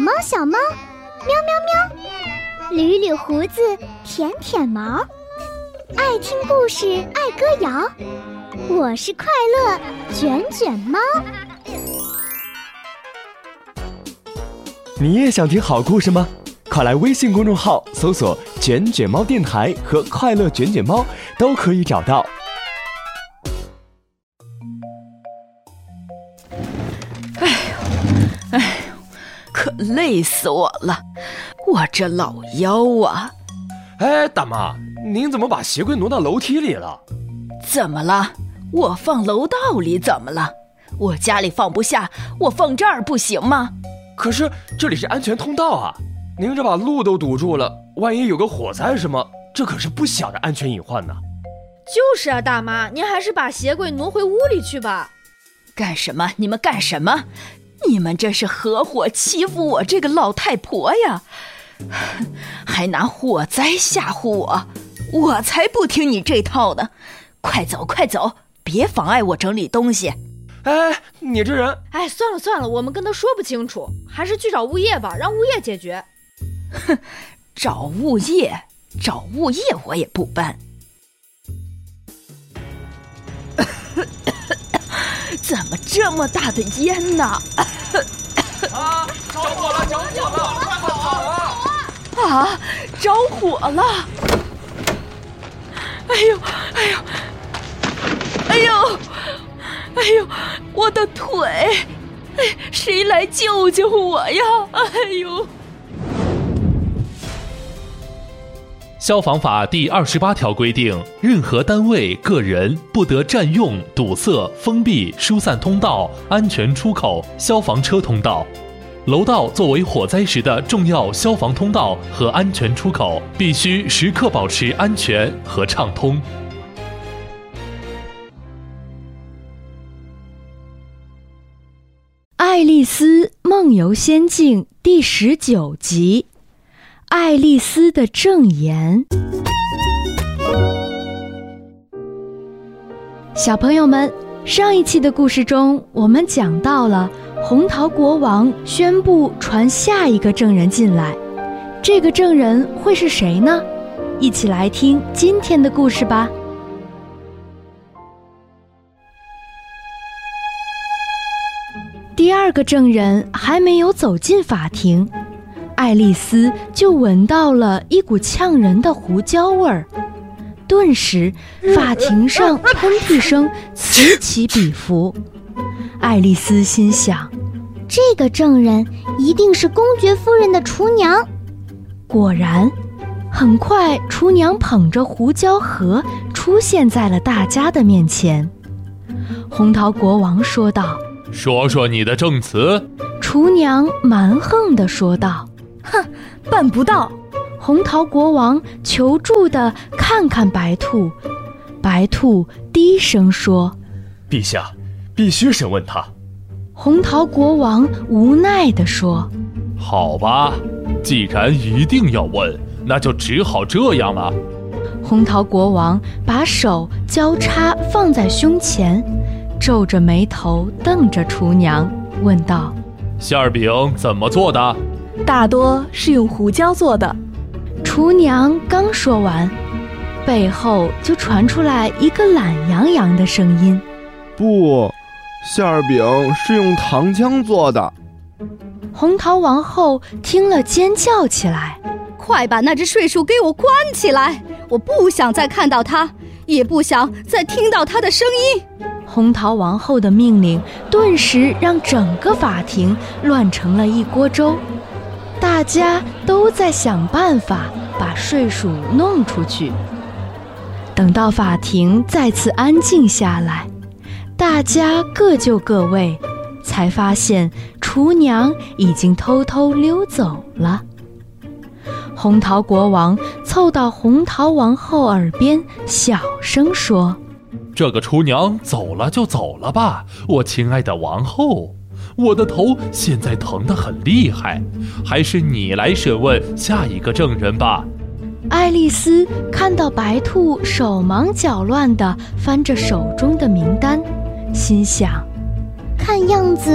猫小猫，喵喵喵，捋捋胡子，舔舔毛，爱听故事，爱歌谣。我是快乐卷卷猫。 你也想听好故事吗？快来微信公众号搜索卷卷猫电台和快乐卷卷猫，都可以找到。 可累死我了，我这老腰啊！ 哎，大妈，您怎么把鞋柜挪到楼梯里了？ 怎么了？我放楼道里怎么了？我家里放不下，我放这儿不行吗？ 可是这里是安全通道啊，您这把路都堵住了，万一有个火灾什么，这可是不小的安全隐患呢。 就是啊，大妈，您还是把鞋柜挪回屋里去吧。 干什么？你们干什么？你们这是合伙欺负我这个老太婆呀，还拿火灾吓唬我，我才不听你这套呢！快走快走，别妨碍我整理东西。 哎，你这人…… 哎，算了，我们跟他说不清楚，还是去找物业吧，让物业解决。 哼，找物业我也不办。怎么这么大的烟呢？ 啊！着火了！快跑啊！ 啊！着火了！哎呦！我的腿！哎，谁来救救我呀？哎呦！ 消防法第28条规定，任何单位、个人不得占用、堵塞、封闭、疏散通道、安全出口、消防车通道。楼道作为火灾时的重要消防通道和安全出口，必须时刻保持安全和畅通。 爱丽丝梦游仙境第19集，爱丽丝的证言。小朋友们，上一期的故事中，我们讲到了红桃国王宣布传下一个证人进来，这个证人会是谁呢？一起来听今天的故事吧。第二个证人还没有走进法庭，爱丽丝就闻到了一股呛人的胡椒味儿，顿时法庭上喷嚏声此起彼伏。爱丽丝心想， 这个证人一定是公爵夫人的厨娘。 果然，很快厨娘捧着胡椒盒出现在了大家的面前。红桃国王说道： 说说你的证词。 厨娘蛮横地说道： 哼，办不到。 红桃国王求助地看看白兔，白兔低声说： 陛下，必须审问他。 红桃国王无奈地说： 好吧，既然一定要问，那就只好这样了。 红桃国王把手交叉放在胸前，皱着眉头瞪着厨娘，问道： 馅儿饼怎么做的？ 大多是用胡椒做的。 厨娘刚说完，背后就传出来一个懒洋洋的声音： 不，馅儿饼是用糖浆做的。 红桃王后听了尖叫起来： 快把那只睡鼠给我关起来，我不想再看到它，也不想再听到它的声音。 红桃王后的命令顿时让整个法庭乱成了一锅粥，大家都在想办法把睡鼠弄出去。等到法庭再次安静下来，大家各就各位，才发现厨娘已经偷偷溜走了。红桃国王凑到红桃王后耳边小声说： 这个厨娘走了就走了吧，我亲爱的王后，我的头现在疼得很厉害，还是你来审问下一个证人吧。 爱丽丝看到白兔手忙脚乱地翻着手中的名单，心想， 看样子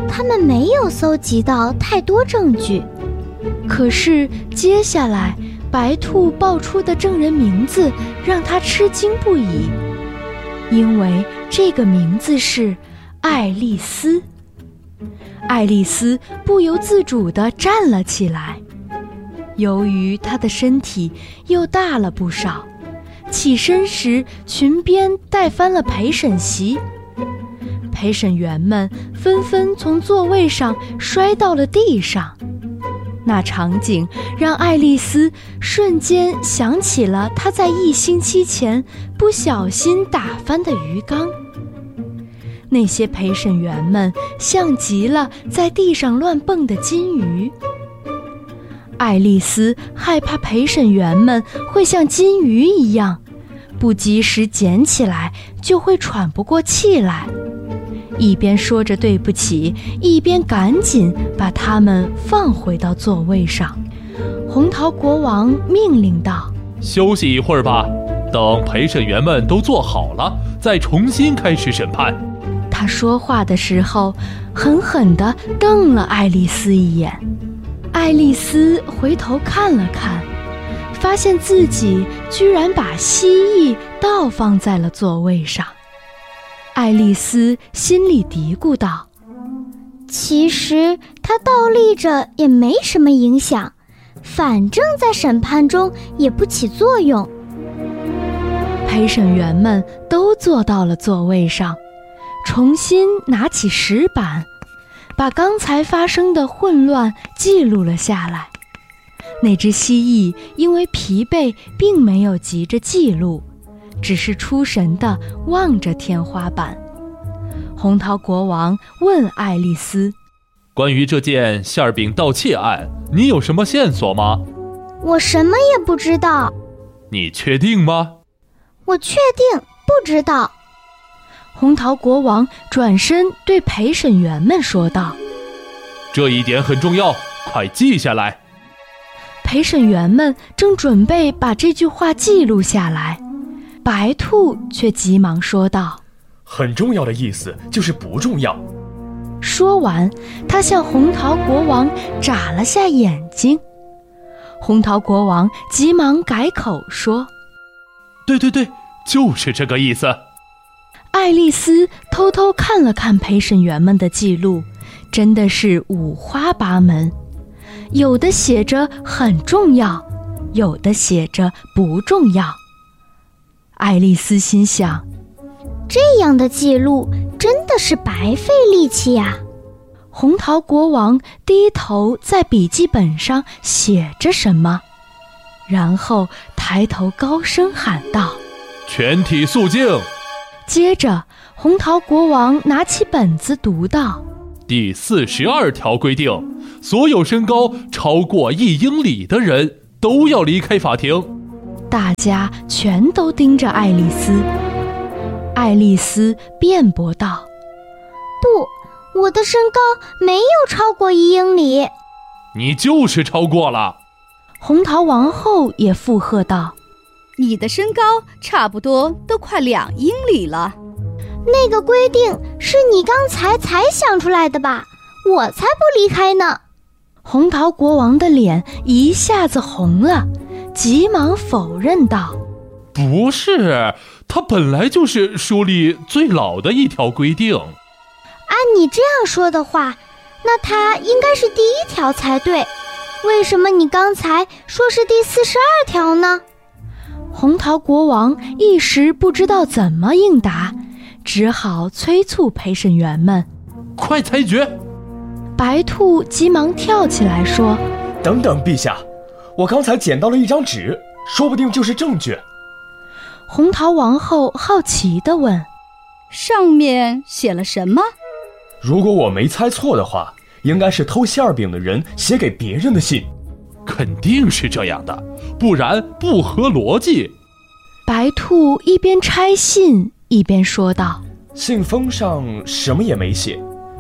他们没有搜集到太多证据。 可是接下来白兔报出的证人名字让他吃惊不已，因为这个名字是爱丽丝。爱丽丝不由自主地站了起来，由于她的身体又大了不少，起身时裙边带翻了陪审席，陪审员们纷纷从座位上摔到了地上。那场景让爱丽丝瞬间想起了她在1星期前不小心打翻的鱼缸。那些陪审员们像极了在地上乱蹦的金鱼。爱丽丝害怕陪审员们会像金鱼一样，不及时捡起来就会喘不过气来，一边说着对不起，一边赶紧把他们放回到座位上。红桃国王命令道： 休息一会儿吧，等陪审员们都坐好了，再重新开始审判。 他说话的时候狠狠地瞪了爱丽丝一眼。爱丽丝回头看了看，发现自己居然把蜥蜴倒放在了座位上。爱丽丝心里嘀咕道： 其实它倒立着也没什么影响，反正在审判中也不起作用。 陪审员们都坐到了座位上，重新拿起石板，把刚才发生的混乱记录了下来。那只蜥蜴因为疲惫并没有急着记录，只是出神地望着天花板。红桃国王问爱丽丝： 关于这件馅饼盗窃案，你有什么线索吗？ 我什么也不知道。 你确定吗？ 我确定不知道。 红桃国王转身对陪审员们说道： 这一点很重要，快记下来。 陪审员们正准备把这句话记录下来，白兔却急忙说道： 很重要的意思就是不重要。 说完，他向红桃国王眨了下眼睛。红桃国王急忙改口说： 对，就是这个意思。 爱丽丝偷偷看了看陪审员们的记录，真的是五花八门，有的写着很重要，有的写着不重要。爱丽丝心想， 这样的记录真的是白费力气呀。 红桃国王低头在笔记本上写着什么，然后抬头高声喊道： 全体肃静。 接着红桃国王拿起本子读道： 第42条规定，所有身高超过1英里的人都要离开法庭。 大家全都盯着爱丽丝。爱丽丝辩驳道： 不，我的身高没有超过1英里。 你就是超过了。 红桃王后也附和道： 你的身高差不多都快2英里了。 那个规定是你刚才想出来的吧？我才不离开呢。 红桃国王的脸一下子红了，急忙否认道： 不是，它本来就是书里最老的一条规定。 按你这样说的话，那它应该是第1条才对。为什么你刚才说是第42条呢？ 红桃国王一时不知道怎么应答，只好催促陪审员们快裁决。 白兔急忙跳起来说： 等等，陛下，我刚才捡到了一张纸，说不定就是证据。 红桃王后好奇地问： 上面写了什么？ 如果我没猜错的话，应该是偷馅饼的人写给别人的信。 肯定是这样的，不然不合逻辑。 白兔一边拆信一边说道： 信封上什么也没写，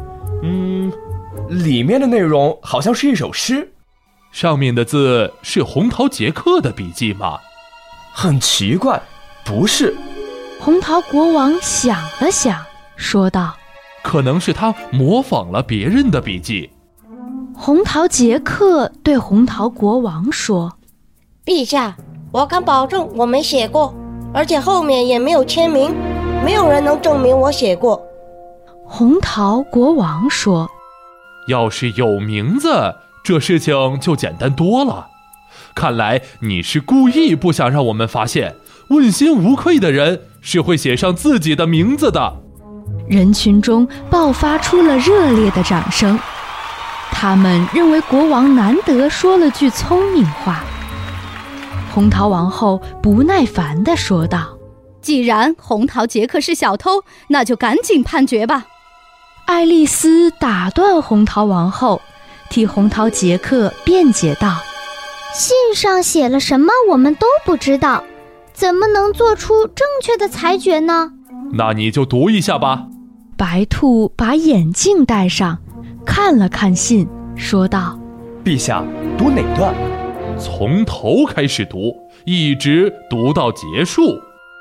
里面的内容好像是一首诗。 上面的字是红桃杰克的笔记吗？ 很奇怪，不是。 红桃国王想了想说道： 可能是他模仿了别人的笔记。 红桃杰克对红桃国王说： 陛下，我敢保证我没写过，而且后面也没有签名，没有人能证明我写过。 红桃国王说： 要是有名字，这事情就简单多了。看来你是故意不想让我们发现，问心无愧的人是会写上自己的名字的。 人群中爆发出了热烈的掌声，他们认为国王难得说了句聪明话。红桃王后不耐烦地说道： 既然红桃杰克是小偷，那就赶紧判决吧。 爱丽丝打断红桃王后，替红桃杰克辩解道： 信上写了什么我们都不知道，怎么能做出正确的裁决呢？ 那你就读一下吧。 白兔把眼镜戴上，看了看信，说道： 陛下，读哪段？ 从头开始读，一直读到结束。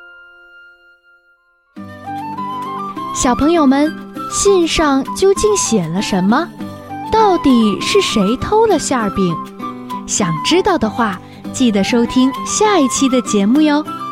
小朋友们，信上究竟写了什么？到底是谁偷了馅儿饼？想知道的话，记得收听下一期的节目哟。